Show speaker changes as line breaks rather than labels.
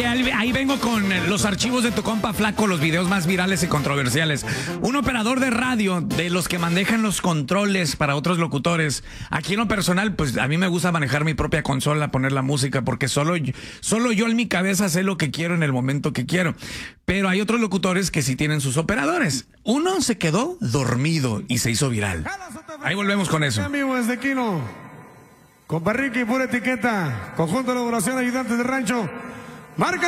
ahí vengo con los archivos de tu compa Flaco, los videos más virales y controversiales. Un operador de radio, de los que manejan los controles para otros locutores. Aquí en lo personal, pues a mí me gusta manejar mi propia consola, poner la música, porque solo yo en mi cabeza sé lo que quiero en el momento que quiero. Pero hay otros locutores que sí tienen sus operadores. Uno se quedó dormido y se hizo viral. Ahí volvemos con eso.
Amigos de Quino, con Barrique y pura etiqueta, conjunto de elaboración ayudantes de rancho. Marca